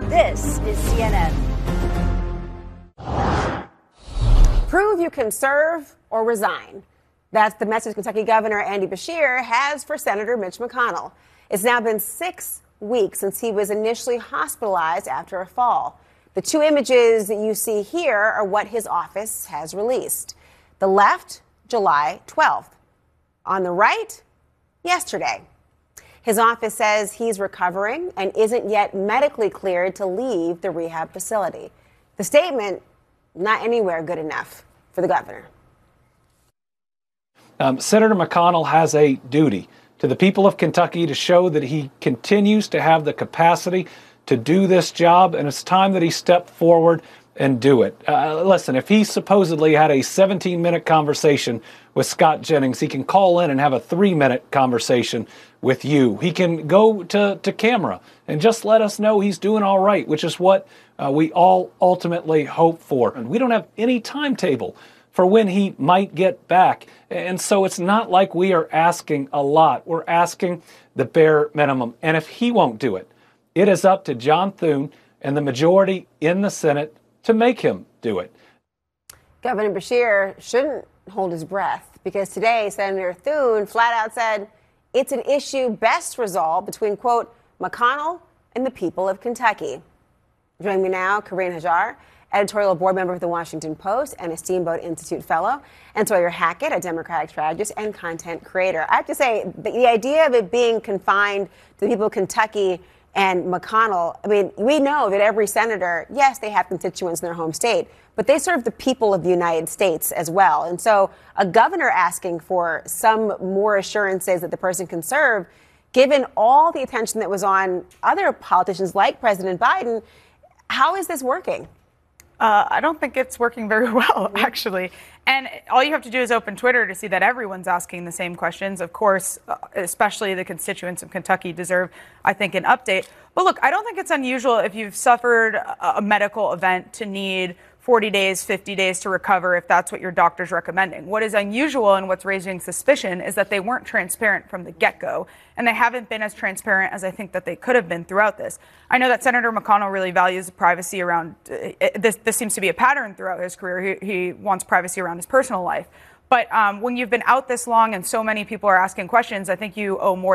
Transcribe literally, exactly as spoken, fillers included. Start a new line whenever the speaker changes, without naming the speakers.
This is C N N.
Prove you can serve or resign. That's the message Kentucky Governor Andy Beshear has for Senator Mitch McConnell. It's now been six weeks since he was initially hospitalized after a fall. The two images that you see here are what his office has released. The left, July twelfth. On the right, yesterday. His office says he's recovering and isn't yet medically cleared to leave the rehab facility. The statement, not anywhere good enough for the governor.
Um, Senator McConnell has a duty to the people of Kentucky to show that he continues to have the capacity to do this job, and it's time that he step forward and do it. Uh, listen, if he supposedly had a seventeen-minute conversation with Scott Jennings, he can call in and have a three-minute conversation with you. He can go to, to camera and just let us know he's doing all right, which is what uh, we all ultimately hope for. And we don't have any timetable for when he might get back. And so it's not like we are asking a lot. We're asking the bare minimum. And if he won't do it, it is up to John Thune and the majority in the Senate to make him do it.
Governor Beshear shouldn't hold his breath, because today Senator Thune flat out said it's an issue best resolved between, quote, McConnell and the people of Kentucky. Joining me now, Karine Hajar, editorial board member of the Washington Post and a Steamboat Institute fellow, and Sawyer Hackett, a Democratic strategist and content creator. I have to say, the, the idea of it being confined to the people of Kentucky and McConnell, I mean, we know that every senator, yes, they have constituents in their home state, but they serve the people of the United States as well. And so a governor asking for some more assurances that the person can serve, given all the attention that was on other politicians like President Biden, how is this working?
Uh, I don't think it's working very well, actually. And all you have to do is open Twitter to see that everyone's asking the same questions. Of course, uh, especially the constituents of Kentucky deserve, I think, an update. But look, I don't think it's unusual if you've suffered a, a medical event to need forty days, fifty days to recover, if that's what your doctor's recommending. What is unusual and what's raising suspicion is that they weren't transparent from the get-go, and they haven't been as transparent as I think that they could have been throughout this. I know that Senator McConnell really values privacy around uh, this. This seems to be a pattern throughout his career. He, he wants privacy around his personal life. But um, when you've been out this long and so many people are asking questions, I think you owe more